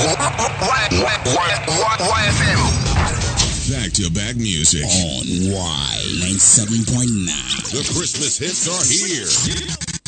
YFM. Back-to-back music on Y97.9. The Christmas hits are here.